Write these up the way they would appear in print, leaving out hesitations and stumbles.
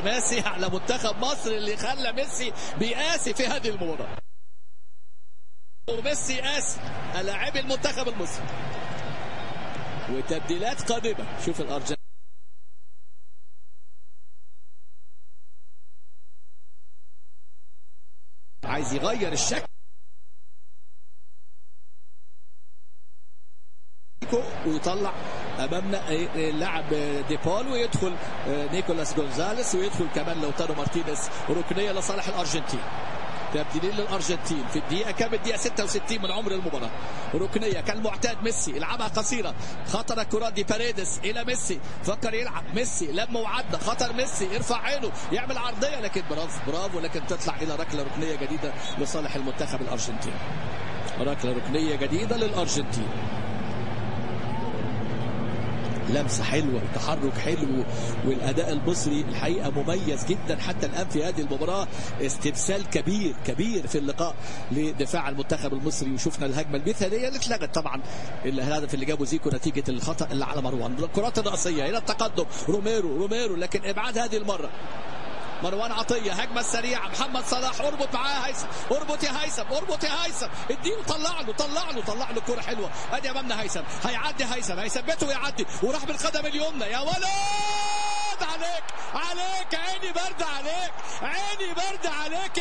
حماسي على منتخب مصر اللي خلى ميسي بيقاسي في هذه المباراة. وميسي قاسي لاعبي المنتخب المصري. وتبديلات قادمة. شوف الأرجنتين عايز يغير الشكل ويطلع امامنا اللاعب ديبول ويدخل نيكولاس جونزاليس ويدخل كمان لوتارو مارتينيز. ركنيه لصالح الارجنتين. تبديلين للارجنتين في الدقيقه كام؟ الدقيقه 66 من عمر المباراه. ركنيه كالمعتاد ميسي يلعبها قصيره. خطر الكره دي باريدس الى ميسي. فكر يلعب ميسي لما وعدى. خطر ميسي يرفع عينه يعمل عرضيه لكن برافو لكن تطلع الى ركله ركنيه جديده لصالح المنتخب الارجنتيني. ركله ركنيه جديده للارجنتين. لمسة حلوة وتحرك حلو والأداء المصري الحقيقة مميز جدا حتى الآن في هذه المباراة. استبسال كبير في اللقاء لدفاع المنتخب المصري. وشفنا الهجمة المثالية اللي اتلغت طبعا الهدف اللي جابه زيكو نتيجة الخطأ اللي على مروان. الكرات الرأسية إلى التقدم روميرو لكن إبعاد هذه المرة. مروان عطية هجمة سريعة. محمد صلاح اربط معاه هيثم. اربط يا هيثم اديله طلع له كرة حلوة. ادي امامنا هيثم هيعدي هيثبته ويعدي وراح بالقدم اليمنى. يا ولد عليك عيني برد عليك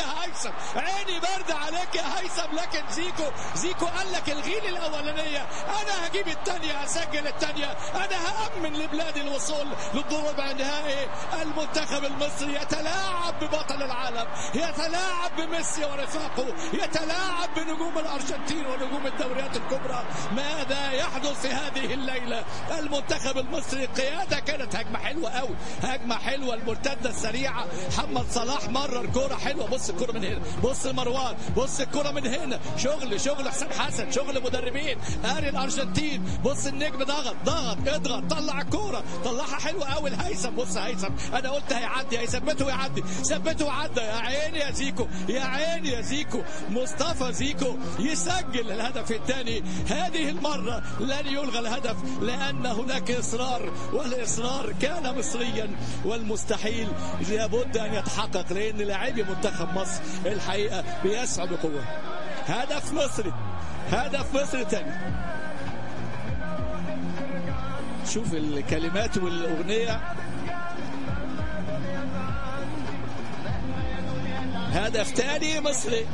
يا هيثم لكن زيكو قال لك الغي لي الاولانيه انا هجيب الثانيه هسجل الثانيه انا هامن لبلادي الوصول للدور ربع النهائي. المنتخب المصري يتلاعب ببطل العالم يتلاعب بميسي ورفاقه يتلاعب بنجوم الارجنتين ونجوم الدوريات الكبرى. ماذا يحدث في هذه الليله؟ المنتخب المصري قياده كانت هجمه حلوه قوي هجمه حلوه المرتده السريعه. محمد صلاح مرر كرة حلوه. بص الكرة من هنا بص مروان بص الكرة من هنا. شغل حسام حسن شغل مدربين قاري الارجنتين. بص النجم اضغط طلع الكرة طلعها حلوه قوي الهيثم. بص هيثم انا قلت هيعدي هيثبته وعدى. يا عيني يا زيكو مصطفى زيكو يسجل الهدف الثاني. هذه المرة لن يلغى الهدف لأن هناك إصرار والإصرار كان مصريا والمستحيل لابد أن يتحقق لأن لاعبي منتخب مصر الحقيقة بيسعوا بقوة. هدف مصري ثاني. شوف الكلمات والأغنية. هدف ثاني مصري.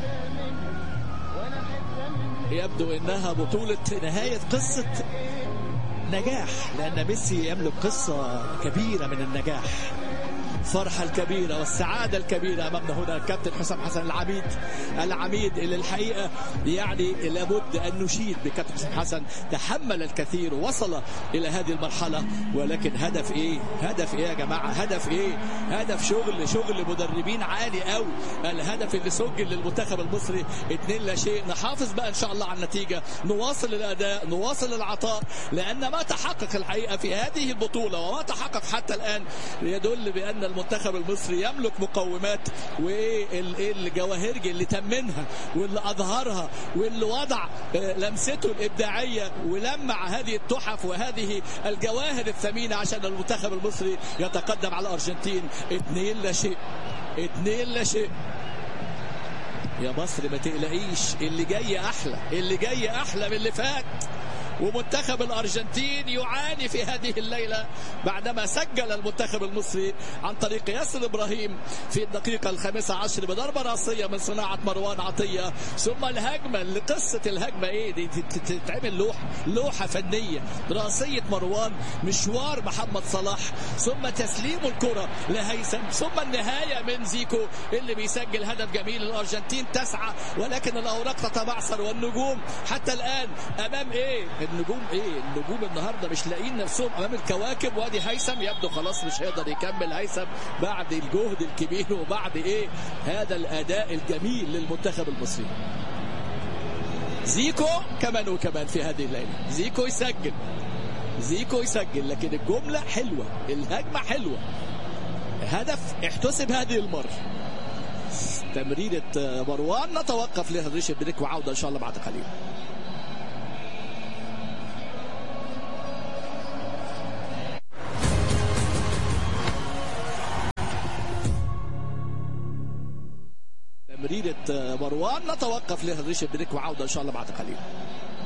يبدو انها بطولة نهاية قصة نجاح لان ميسي يملك قصة كبيرة من النجاح. الفرحة الكبيرة والسعادة الكبيرة أمامنا هنا الكابتن حسام حسن العميد اللي الحقيقة يعني لابد أن نشيد بكابتن حسام حسن. تحمل الكثير ووصل إلى هذه المرحلة ولكن هدف إيه يا جماعة؟ هدف شغل مدربين عالي قوي. الهدف اللي سجل للمنتخب المصري 2-0. نحافظ بقى إن شاء الله على النتيجة نواصل الأداء نواصل العطاء لأن ما تحقق الحقيقة في هذه البطولة وما تحقق حتى الآن يدل بأن المنتخب المصري يملك مقومات والجواهرجي اللي تمنها واللي أظهرها واللي وضع لمسته الإبداعية ولمع هذه التحف وهذه الجواهر الثمينة عشان المنتخب المصري يتقدم على الأرجنتين 2-0. يا مصر ما تقلقيش اللي جاي أحلى من اللي فات. ومنتخب الأرجنتين يعاني في هذه الليلة بعدما سجل المنتخب المصري عن طريق ياسر إبراهيم في الدقيقة 15 بضربة رأسية من صناعة مروان عطية. ثم الهجمة اللي قصة الهجمة ايه دي تتعمل لوحة فنية. رأسية مروان مشوار محمد صلاح ثم تسليم الكرة لهيثم ثم النهاية من زيكو اللي بيسجل هدف جميل. الأرجنتين تسعى ولكن الأوراق تتبعثر والنجوم حتى الآن أمام النجوم النهارده مش لاقيين نفسهم امام الكواكب. وادي هيثم يبدو خلاص مش هيقدر يكمل هيثم بعد الجهد الكبير وبعد هذا الاداء الجميل للمنتخب المصري. زيكو كمان وكمان في هذه الليله. زيكو يسجل لكن الجمله حلوه الهجمه حلوه. هدف احتسب هذه المره. تمريرة مروان نتوقف لها ريشه بريك وعوده ان شاء الله بعد قليل. تمريرة مروان. نتوقف لهذا بريك وعودة إن شاء الله بعد قليل.